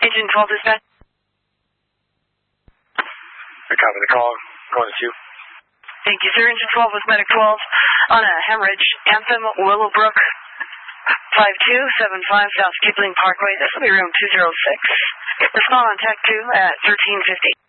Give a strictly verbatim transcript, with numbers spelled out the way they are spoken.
Engine twelve dispatch. I copy the call. Going to two. Thank you, sir. Engine twelve with Medic twelve on a hemorrhage. Anthem, Willowbrook, five two seven five South Kipling Parkway. This will be room two zero six. Respond on Tech two at thirteen fifty.